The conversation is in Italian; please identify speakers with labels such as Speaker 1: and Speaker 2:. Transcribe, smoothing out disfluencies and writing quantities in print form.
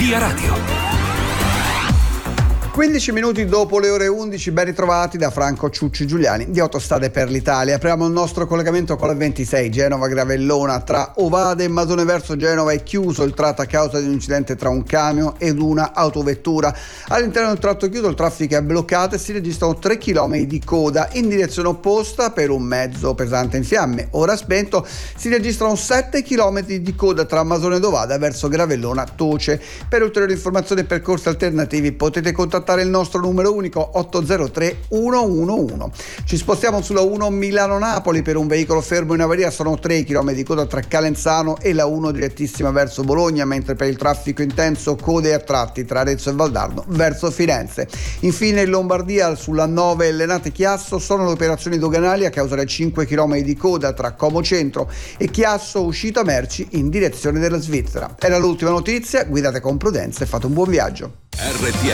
Speaker 1: Via Radio.
Speaker 2: 15 minuti dopo le ore 11, ben ritrovati da Franco Ciucci Giuliani di Autostrade per l'Italia. Apriamo il nostro collegamento con la 26 Genova-Gravellona. Tra Ovade e Masone verso Genova è chiuso il tratto a causa di un incidente tra un camion ed una autovettura. All'interno del tratto chiuso il traffico è bloccato e si registrano 3 km di coda in direzione opposta per un mezzo pesante in fiamme. Ora spento si registrano 7 km di coda tra Masone ed Ovada verso Gravellona Toce. Per ulteriori informazioni e percorsi alternativi potete contattare il nostro numero unico 803 111. Ci spostiamo sulla 1 Milano-Napoli per un veicolo fermo in avaria, sono 3 km di coda tra Calenzano e la 1 direttissima verso Bologna, mentre per il traffico intenso code a tratti tra Arezzo e Valdarno verso Firenze. Infine in Lombardia sulla 9 Lenate-Chiasso sono le operazioni doganali a causa dei 5 km di coda tra Como Centro e Chiasso uscita merci in direzione della Svizzera. Era l'ultima notizia, guidate con prudenza e fate un buon viaggio.
Speaker 1: RTL